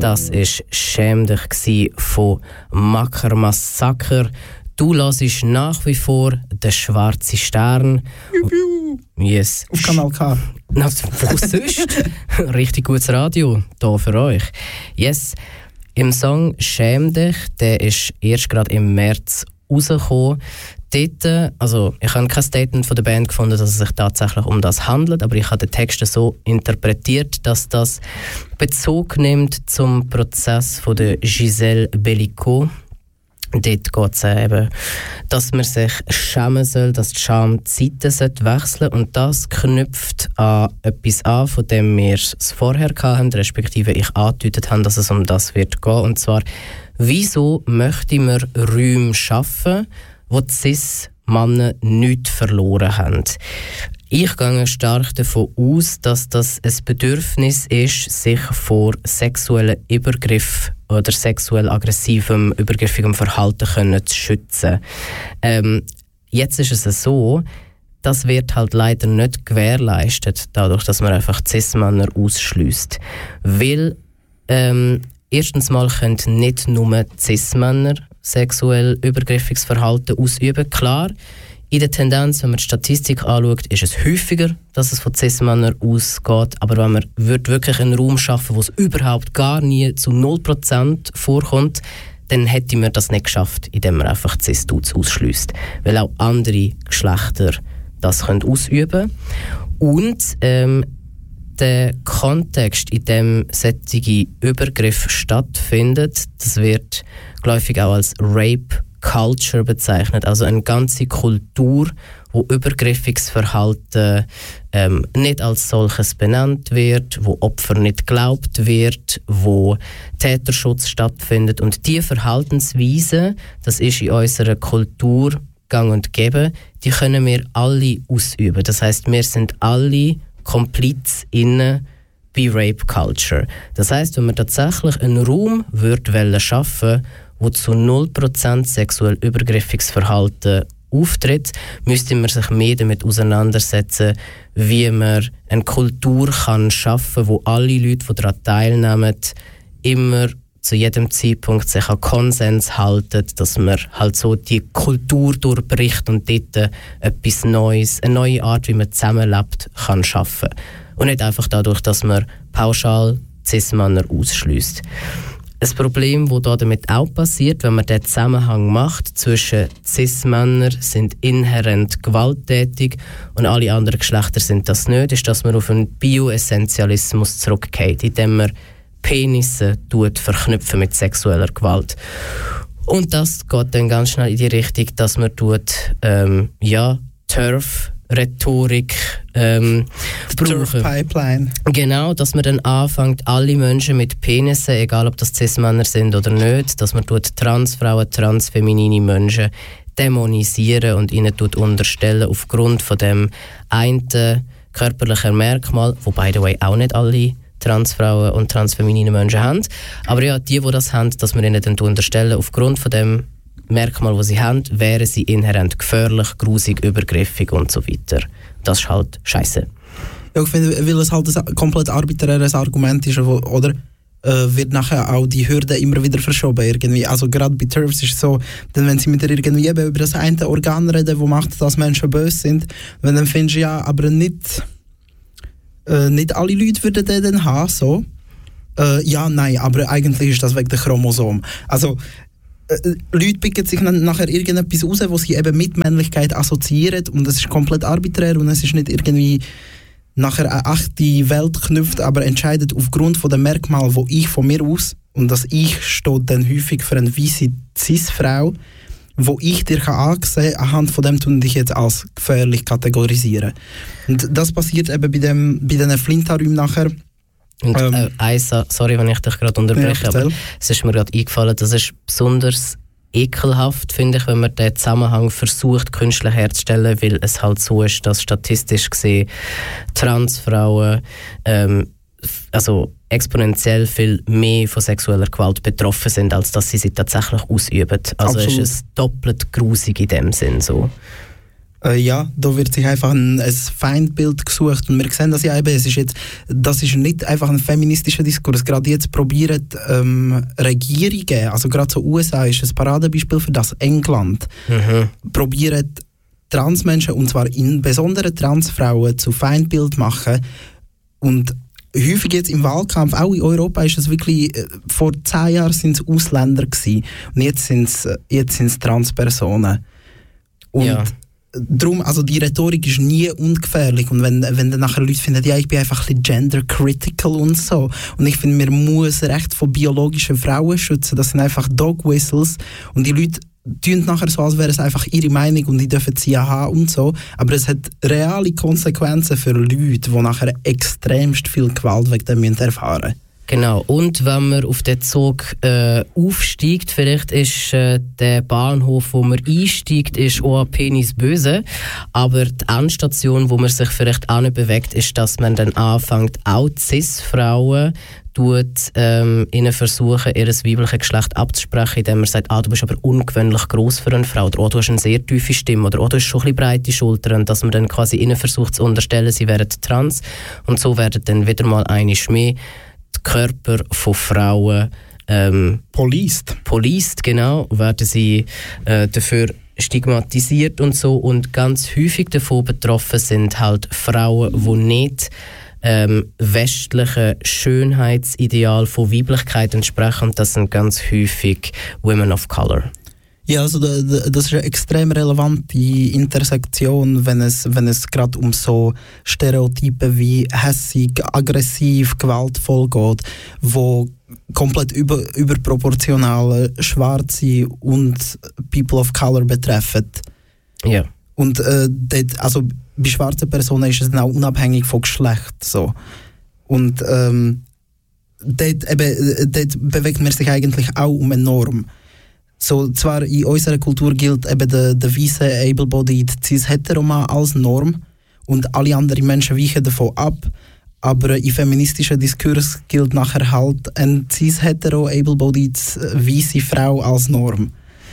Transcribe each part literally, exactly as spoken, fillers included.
Das war «Schäm dich» von Macker Massaker. Du hörst nach wie vor «Den schwarzen Stern». Yes. Auf Kanal K. Na, wo sonst? Richtig gutes Radio, hier für euch. Yes. Im Song «Schäm dich», der ist erst gerade im März rausgekommen. Dort, also ich habe kein Statement von der Band gefunden, dass es sich tatsächlich um das handelt, aber ich habe den Text so interpretiert, dass das Bezug nimmt zum Prozess von der Gisèle Bellico. Dort geht es eben, dass man sich schämen soll, dass die Scham die Seiten wechseln sollte. Und das knüpft an etwas an, von dem wir es vorher hatten, respektive ich angedeutet habe, dass es um das wird gehen. Und zwar, wieso möchte man Räume schaffen, wo die Cis-Männer nichts verloren haben? Ich gehe stark davon aus, dass das ein Bedürfnis ist, sich vor sexuellen Übergriff oder sexuell aggressivem, übergriffigem Verhalten können zu schützen. Ähm, jetzt ist es so, das wird halt leider nicht gewährleistet, dadurch, dass man einfach Cis-Männer ausschliesst. Weil ähm, erstens mal können nicht nur Cis-Männer sexuell übergriffiges Verhalten ausüben. Klar, in der Tendenz, wenn man die Statistik anschaut, ist es häufiger, dass es von Cis-Männern ausgeht. Aber wenn man wirklich einen Raum schaffen, wo es überhaupt gar nie zu null Prozent vorkommt, dann hätte man das nicht geschafft, indem man einfach Cis-Dudes ausschliesst. Weil auch andere Geschlechter das können ausüben können. Und ähm, der Kontext, in dem solche Übergriffe stattfindet, das wird häufig auch als Rape Culture bezeichnet, also eine ganze Kultur, wo übergriffiges Verhalten ähm, nicht als solches benannt wird, wo Opfer nicht geglaubt wird, wo Täterschutz stattfindet. Und diese Verhaltensweise, das ist in unserer Kultur gang und gäbe, die können wir alle ausüben. Das heißt, wir sind alle KomplizInnen bei Rape Culture. Das heißt, wenn man tatsächlich einen Raum würde schaffen, wo zu null Prozent sexuell übergriffiges Verhalten auftritt, müsste man sich mehr damit auseinandersetzen, wie man eine Kultur kann schaffen kann, wo alle Leute, die daran teilnehmen, immer zu jedem Zeitpunkt sich an Konsens halten, dass man halt so die Kultur durchbricht und dort etwas Neues, eine neue Art, wie man zusammenlebt, kann schaffen. Und nicht einfach dadurch, dass man pauschal Cis-Männer ausschliesst. Ein Problem, das damit auch passiert, wenn man den Zusammenhang macht zwischen Cis-Männer sind inhärent gewalttätig und alle anderen Geschlechter sind das nicht, ist, dass man auf einen Bioessentialismus zurückgeht, indem man Penisse tut, verknüpfen mit sexueller Gewalt. Und das geht dann ganz schnell in die Richtung, dass man tut, ähm, ja, Turf Rhetorik ähm, brauchen. Pipeline. Genau, dass man dann anfängt, alle Menschen mit Penissen, egal ob das Cis-Männer sind oder nicht, dass man tut Transfrauen, transfeminine Menschen dämonisieren und ihnen tut unterstellen aufgrund von dem einen körperlichen Merkmal, wo by the way auch nicht alle Transfrauen und transfeminine Menschen haben. Aber ja, die, die das haben, dass man ihnen dann unterstellen aufgrund von dem Merkmal, das sie haben, wären sie inhärent gefährlich, grusig, übergriffig und so weiter. Das ist halt scheiße. Ja, ich finde, weil es halt ein komplett arbiträres Argument ist, oder äh, wird nachher auch die Hürde immer wieder verschoben irgendwie. Also gerade bei TERFs ist es so, denn wenn sie mit dir irgendwie über das eine Organ reden, wo macht, dass Menschen böse sind, wenn dann findest du ja, aber nicht äh, nicht alle Leute würden den dann haben, so. Äh, ja, nein, aber eigentlich ist das wegen der Chromosom. Also Äh, Leute picken sich dann nachher irgendetwas raus, was sie eben mit Männlichkeit assoziieren und es ist komplett arbiträr und es ist nicht irgendwie nachher eine echte Welt knüpft, aber entscheidet aufgrund von den Merkmalen, wo ich von mir aus, und das Ich steht dann häufig für eine weisse Cis-Frau, wo ich dir kann ansehen, anhand von dem tun dich jetzt als gefährlich kategorisieren. Und das passiert eben bei, dem, bei diesen Flinta-Räumen nachher. Und ähm, äh, eins, sorry, wenn ich dich gerade unterbreche, ja, aber es ist mir gerade eingefallen, das ist besonders ekelhaft, finde ich, wenn man den Zusammenhang versucht, künstlich herzustellen, weil es halt so ist, dass statistisch gesehen Transfrauen ähm, also exponentiell viel mehr von sexueller Gewalt betroffen sind, als dass sie sie tatsächlich ausüben. Also absolut. ist es doppelt grusig in dem Sinn so. Äh, ja, da wird sich einfach ein, ein Feindbild gesucht und wir sehen das ja eben, es ist jetzt, das ist nicht einfach ein feministischer Diskurs, gerade jetzt probieren ähm, Regierungen, also gerade so U S A ist ein Paradebeispiel für das, England, mhm. probieren Transmenschen, und zwar insbesondere Transfrauen, zu Feindbild machen und häufig jetzt im Wahlkampf, auch in Europa, ist es wirklich, vor zehn Jahren sind es Ausländer gewesen und jetzt sind es jetzt sind's Transpersonen. Und ja. Darum, also die Rhetorik ist nie ungefährlich und wenn, wenn dann nachher Leute finden, ja, ich bin einfach ein bisschen gender-critical und so und ich finde, man muss Recht von biologischen Frauen schützen, das sind einfach Dog-Whistles und die Leute tun nachher so, als wäre es einfach ihre Meinung und die dürfen sie ja haben und so, aber es hat reale Konsequenzen für Leute, die nachher extremst viel Gewalt wegen dem erfahren müssen. Genau, und wenn man auf den Zug äh, aufsteigt, vielleicht ist äh, der Bahnhof, wo man einsteigt, ist auch ein Penis böse, aber die Endstation, wo man sich vielleicht auch nicht bewegt, ist, dass man dann anfängt, auch Cis-Frauen tut, ähm, ihnen versuchen, ihr weibliches Geschlecht abzusprechen, indem man sagt, ah, du bist aber ungewöhnlich gross für eine Frau, oder oh, du hast eine sehr tiefe Stimme, oder oh, du hast schon ein bisschen breite Schultern, dass man dann quasi ihnen versucht zu unterstellen, sie wären trans, und so werden dann wieder mal einmal mehr die Körper von Frauen ähm, policed. Policed, genau, werden sie äh, dafür stigmatisiert und so, und ganz häufig davon betroffen sind halt Frauen, die nicht ähm, westlichen Schönheitsideal von Weiblichkeit entsprechen, und das sind ganz häufig Women of Color. Ja, also das ist eine extrem relevante Intersektion, wenn es, wenn es gerade um so Stereotype wie hässig, aggressiv, gewaltvoll geht, wo komplett über, überproportional Schwarze und People of Color betreffen. Ja. Und äh, dort, also bei schwarzen Personen ist es dann auch unabhängig von Geschlecht. So. Und ähm, dort, eben, dort bewegt man sich eigentlich auch um eine Norm. So, zwar in unserer Kultur gilt eben der, der weisse, able-bodied cis-heteroman als Norm und alle anderen Menschen weichen davon ab, aber im feministischen Diskurs gilt nachher halt eine cis-hetero, able-bodied weisse Frau als Norm.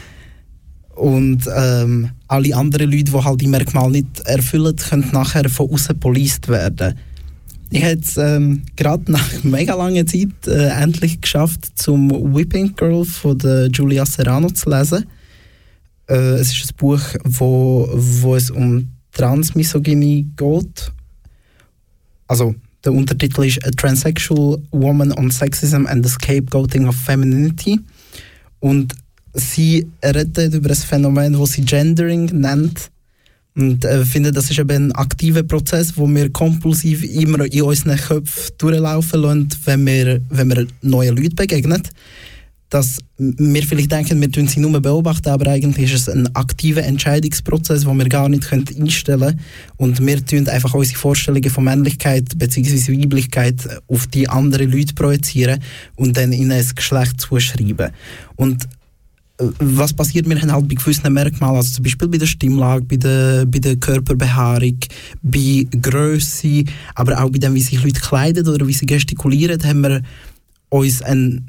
Und ähm, alle anderen Leute, die halt die Merkmale nicht erfüllen, können nachher von außen policed werden. Ich habe es ähm, gerade nach mega langer Zeit äh, endlich geschafft, zum Whipping Girl von der Julia Serrano zu lesen. Äh, es ist ein Buch, wo, wo es um Transmisogynie geht. Also der Untertitel ist A Transsexual Woman on Sexism and the Scapegoating of Femininity. Und sie redet über ein Phänomen, das sie Gendering nennt. Und ich äh, finde, das ist eben ein aktiver Prozess, wo wir kompulsiv immer in unseren Köpfen durchlaufen lassen, wenn wir, wenn wir neuen Leuten begegnen. Dass wir vielleicht denken, wir tun sie nur beobachten, aber eigentlich ist es ein aktiver Entscheidungsprozess, den wir gar nicht einstellen können. Und wir tun einfach unsere Vorstellungen von Männlichkeit bzw. Weiblichkeit auf die anderen Leute projizieren und dann ihnen ein Geschlecht zuschreiben. Und was passiert? Wir haben halt bei gewissen Merkmalen, also zum Beispiel bei der Stimmlage, bei der, bei der Körperbehaarung, bei Grösse, aber auch bei dem, wie sich Leute kleiden oder wie sie gestikulieren, haben wir uns ein,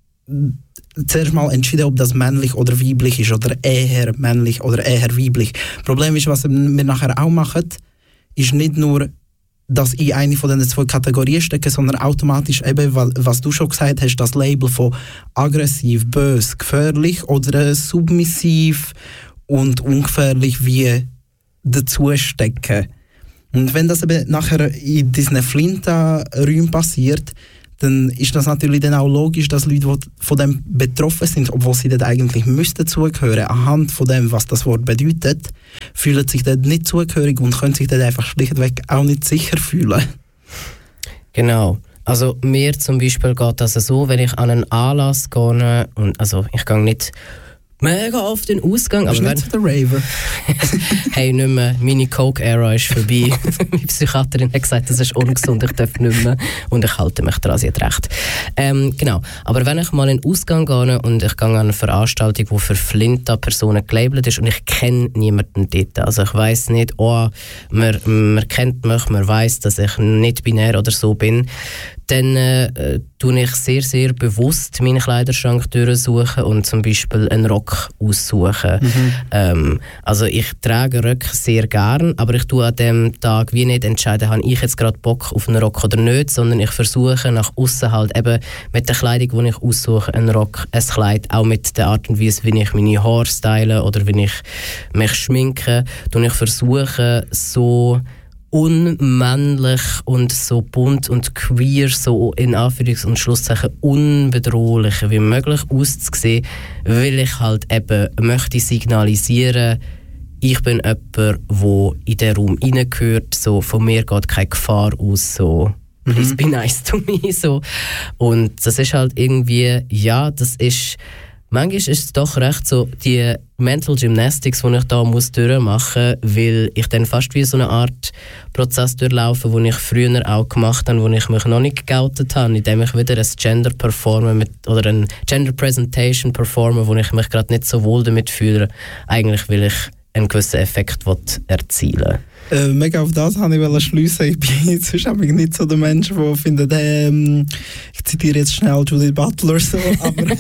zuerst mal entschieden, ob das männlich oder weiblich ist oder eher männlich oder eher weiblich. Das Problem ist, was wir nachher auch machen, ist nicht nur, dass ich eine von diesen zwei Kategorien stecke, sondern automatisch eben, was du schon gesagt hast, das Label von aggressiv, böse, gefährlich oder submissiv und ungefährlich wie dazu stecken. Und wenn das eben nachher in diesen Flinta-Räumen passiert, dann ist das natürlich dann auch logisch, dass Leute, die von dem betroffen sind, obwohl sie dort eigentlich müssten zugehören, anhand von dem, was das Wort bedeutet, fühlen sich dort nicht zugehörig und können sich dort einfach schlichtweg auch nicht sicher fühlen. Genau. Also mir zum Beispiel geht das so, wenn ich an einen Anlass gehe, und also ich gehe nicht mega auf den Ausgang. Aber nicht so der Raver. Hey, nicht mehr. Meine Coke-Ära ist vorbei. Meine Psychiaterin hat gesagt, das ist ungesund, ich darf nicht mehr. Und ich halte mich daran, sie hat recht. Ähm, genau. Aber wenn ich mal in den Ausgang gehe und ich gehe an eine Veranstaltung, die für Flinta-Personen gelabelt ist und ich kenne niemanden dort. Also ich weiss nicht, oh, man, man kennt mich, man weiss, dass ich nicht binär oder so bin, dann äh, tue ich sehr, sehr bewusst meinen Kleiderschrank durchsuchen und zum Beispiel einen Rock aussuchen. Mhm. Ähm, also ich trage Röcke sehr gern, aber ich tue an dem Tag wie nicht entscheiden, habe ich jetzt gerade Bock auf einen Rock oder nicht, sondern ich versuche nach außen halt eben mit der Kleidung, die ich aussuche, einen Rock, ein Kleid, auch mit der Art und Weise, wie ich meine Haare style oder wie ich mich schminke, tue ich versuche so unmännlich und so bunt und queer, so in Anführungs- und Schlusszeichen unbedrohlich wie möglich auszusehen, weil ich halt eben möchte signalisieren, ich bin jemand, der in den Raum reingehört, so von mir geht keine Gefahr aus, so please be nice to me, so. Und das ist halt irgendwie, ja, das ist manchmal ist es doch recht so, die Mental Gymnastics, die ich da muss durchmachen muss, weil ich dann fast wie so eine Art Prozess durchlaufe, den ich früher auch gemacht habe, wo ich mich noch nicht geoutet habe, indem ich wieder ein Gender performe mit, oder ein Gender Presentation performe, wo ich mich gerade nicht so wohl damit fühle, eigentlich will ich einen gewissen Effekt erzielen. Äh, mega auf das habe ich schliessen. Ich bin sonst nicht so der Mensch, der findet, ähm, ich zitiere jetzt schnell Judith Butler, so, aber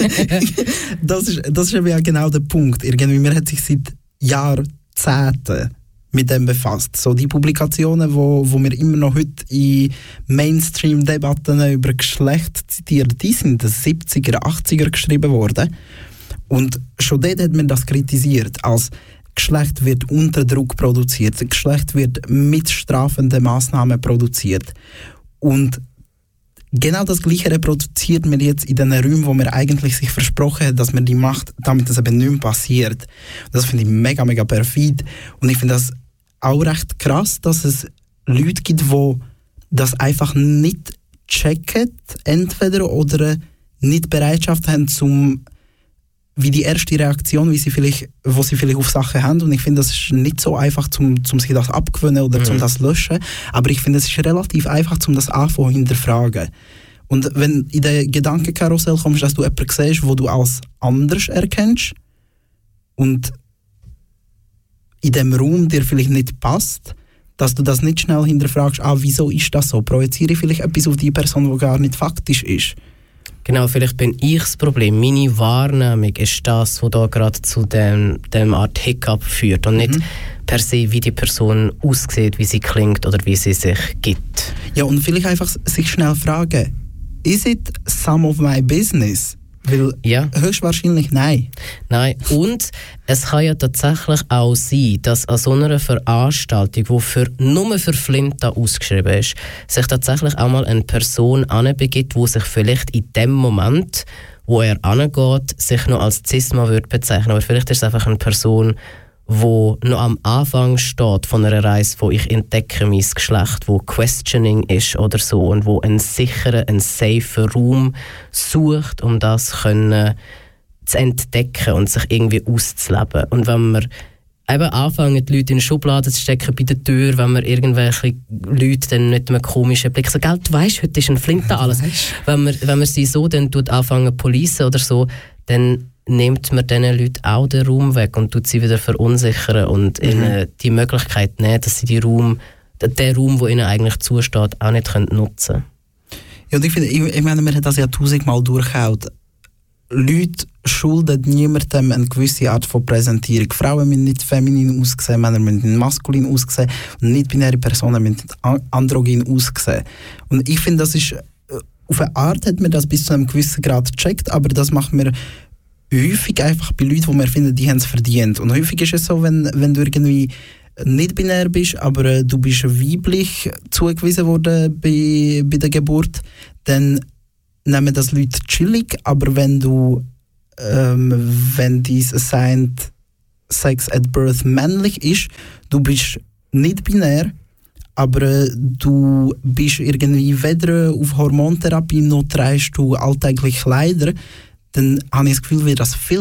das ist, das ist eben ja genau der Punkt. Irgendwie, man hat sich seit Jahrzehnten mit dem befasst. So die Publikationen, wo, wo wir immer noch heute in Mainstream-Debatten über Geschlecht zitieren, die sind in den siebziger, achtziger geschrieben worden. Und schon dort hat man das kritisiert, als Geschlecht wird unter Druck produziert, Geschlecht wird mit strafenden Massnahmen produziert. Und genau das Gleiche reproduziert man jetzt in den Räumen, wo man eigentlich sich versprochen hat, dass man die macht, damit das eben nicht mehr passiert. Das finde ich mega, mega perfid. Und ich finde das auch recht krass, dass es Leute gibt, die das einfach nicht checken, entweder oder nicht Bereitschaft haben, zum wie die erste Reaktion, wie sie vielleicht, wo sie vielleicht auf Sachen haben. Und ich finde, das ist nicht so einfach, um zum sich das abgewöhnen oder mhm. zum das löschen. Aber ich finde, es ist relativ einfach, um das anfangen hinterfragen. Und wenn in den Gedankenkarussell kommst, dass du jemanden siehst, wo du als anders erkennst und in dem Raum dir vielleicht nicht passt, dass du das nicht schnell hinterfragst, ah, wieso ist das so? Projiziere ich vielleicht etwas auf die Person, die gar nicht faktisch ist? Genau, vielleicht bin ich das Problem. Meine Wahrnehmung ist das, was da gerade zu dem, dem Art Hiccup führt und nicht mhm. per se, wie die Person aussieht, wie sie klingt oder wie sie sich gibt. Ja, und vielleicht einfach sich schnell fragen, is it some of my business? Weil ja. höchstwahrscheinlich nein. Nein, und es kann ja tatsächlich auch sein, dass an so einer Veranstaltung, die für, nur für Flinta ausgeschrieben ist, sich tatsächlich auch mal eine Person anbegibt, die sich vielleicht in dem Moment, wo er angeht, sich noch als Cis-Mann würde bezeichnen. Aber vielleicht ist es einfach eine Person, wo noch am Anfang steht von einer Reise, wo ich entdecke mein Geschlecht, wo Questioning ist oder so und wo einen sicheren, einen safen Raum sucht, um das können zu entdecken und sich irgendwie auszuleben. Und wenn wir eben anfangen, die Leute in Schubladen zu stecken bei der Tür, wenn wir irgendwelche Leute dann mit einem komischen Blick so, gell, du weisst, heute ist ein Flinte alles. Wenn wir, wenn wir sie so dann anfangen zu policen oder so, dann nimmt man diesen Leuten auch den Raum weg und tut sie wieder verunsichern und mhm. ihnen die Möglichkeit nehmen, dass sie die Raum, den Raum, der ihnen eigentlich zusteht, auch nicht nutzen können. Ja, und ich finde, ich, ich meine, man hat das ja tausendmal durchgehauen. Leute schulden niemandem eine gewisse Art von Präsentierung. Frauen müssen nicht feminin aussehen, Männer müssen nicht maskulin aussehen und nicht-binäre Personen müssen nicht androgyn aussehen. Und ich finde, das ist, auf eine Art hat man das bis zu einem gewissen Grad gecheckt, aber das macht mir häufig einfach bei Leuten, die man findet, die haben es verdient. Und häufig ist es so, wenn, wenn du irgendwie nicht binär bist, aber äh, du bist weiblich zugewiesen worden bei, bei der Geburt, dann nehmen das Leute chillig, aber wenn du ähm, wenn dies assigned Sex at Birth männlich ist, du bist nicht binär, aber äh, du bist irgendwie weder auf Hormontherapie noch trägst du alltäglich Kleider, dann habe ich das Gefühl, wird das viel